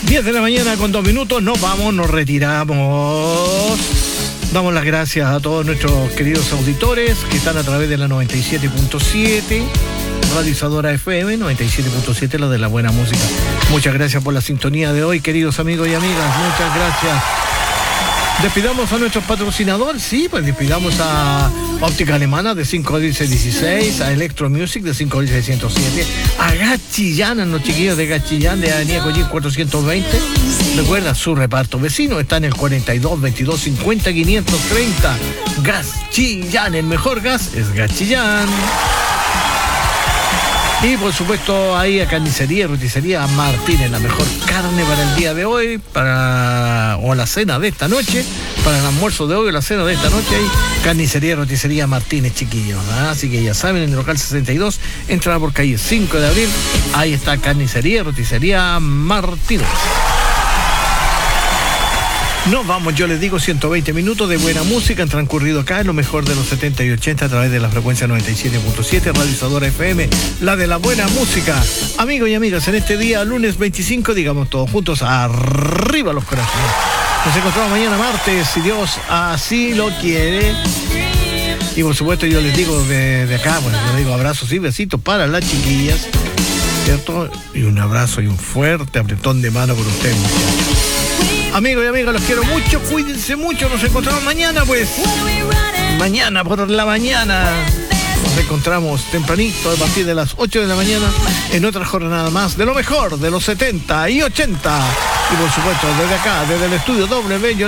10 de la mañana con 2 minutos, nos vamos, nos retiramos. Damos las gracias a todos nuestros queridos auditores que están a través de la 97.7, Radio Isadora FM, 97.7, la de la buena música. Muchas gracias por la sintonía de hoy, queridos amigos y amigas, muchas gracias. Despidamos a nuestros patrocinadores, sí, pues despidamos a Óptica Alemana de 516, a Electro Music de 51607, a Gachillán, a los chiquillos de Gachillán de Avenida Collín 420. Recuerda, su reparto vecino está en el 42 22 50 530. Gachillán, el mejor gas es Gachillán. Y por supuesto ahí a Carnicería y Roticería Martínez, la mejor carne para el día de hoy, o la cena de esta noche, para el almuerzo de hoy o la cena de esta noche, ahí Carnicería y Roticería Martínez, chiquillos, ¿ah? Así que ya saben, en el local 62, entrada por calle 5 de abril, ahí está Carnicería y Roticería Martínez. Nos vamos, yo les digo, 120 minutos de buena música han transcurrido acá en lo mejor de los 70 y 80 a través de la frecuencia 97.7, Radio Isadora FM, la de la buena música. Amigos y amigas, en este día, lunes 25, digamos todos juntos, arriba los corazones. Nos encontramos mañana martes, si Dios así lo quiere. Y por supuesto yo les digo de acá, bueno, les digo abrazos y besitos para las chiquillas, ¿cierto? Y un abrazo y un fuerte apretón de mano por ustedes, muchachos. Amigos y amigas, los quiero mucho, cuídense mucho, nos encontramos mañana, pues. Mañana por la mañana nos encontramos tempranito a partir de las 8 de la mañana en otra jornada más de lo mejor de los 70 y 80. Y por supuesto, desde acá, desde el estudio W, yo